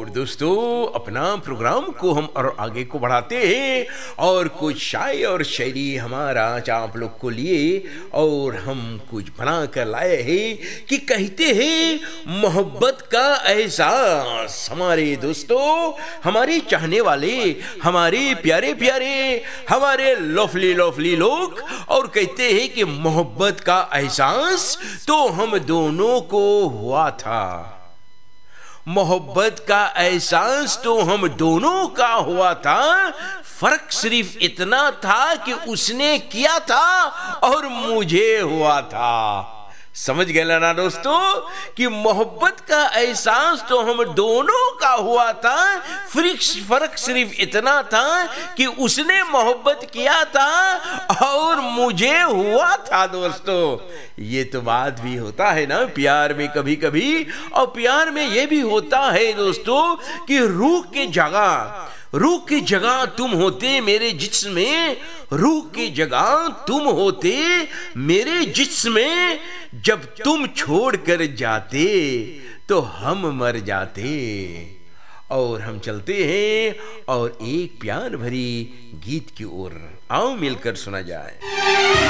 और दोस्तों अपना प्रोग्राम को हम और आगे को बढ़ाते हैं और कुछ शायरी और शायरी हमारा आप लोग को लिए और हम कुछ बना कर लाए हैं कि कहते हैं मोहब्बत का एहसास। हमारे दोस्तों, हमारे चाहने वाले, हमारे प्यारे प्यारे, हमारे लवली लवली लोग, और कहते हैं कि मोहब्बत का एहसास तो हम दोनों को हुआ था। मोहब्बत का एहसास तो हम दोनों का हुआ था, फर्क सिर्फ इतना था कि उसने किया था और मुझे हुआ था। समझ गए ना दोस्तों कि मोहब्बत का एहसास तो हम दोनों का हुआ था, फर्क सिर्फ इतना था कि उसने मोहब्बत किया था और मुझे हुआ था। दोस्तों ये तो बात भी होता है ना प्यार में कभी कभी, और प्यार में ये भी होता है दोस्तों कि रूह की जगह तुम होते मेरे जिस्म में, रूह की जगह तुम होते मेरे जिस्म में, जब तुम छोड़ कर जाते तो हम मर जाते। और हम चलते हैं और एक प्यार भरी गीत की ओर, आओ मिलकर सुना जाए।